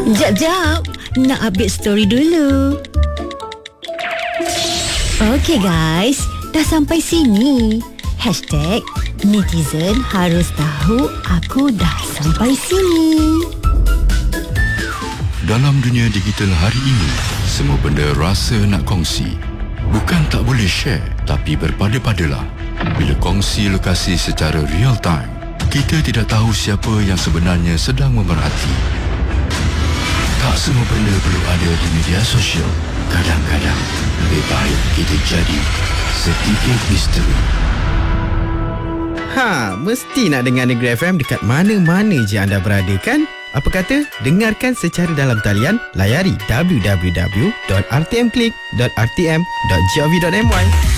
Jap, nak update story dulu. Okey guys, dah sampai sini. #netizen harus tahu aku dah sampai sini. Dalam dunia digital hari ini, semua benda rasa nak kongsi. Bukan tak boleh share, tapi berpada-padalah. Bila kongsi lokasi secara real time, kita tidak tahu siapa yang sebenarnya sedang memerhati. Tak semua benda perlu ada di media sosial. Kadang-kadang, lebih baik kita jadi sedikit misteri. Mesti nak dengar Negeri FM dekat mana-mana je anda berada kan? Apa kata? Dengarkan secara dalam talian, layari www.rtmklik.rtm.gov.my.